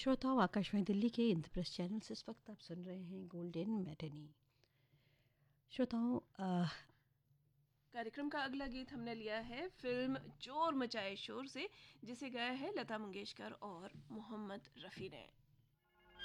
श्रोताओं, आकाशवाणी दिल्ली के इंद्रप्रस्थ चैनल से इस वक्त आप सुन रहे हैं गोल्डन मैटिनी। श्रोताओं, कार्यक्रम का अगला गीत हमने लिया है फिल्म चोर मचाए शोर से, जिसे गाया है लता मंगेशकर और मोहम्मद रफ़ी ने।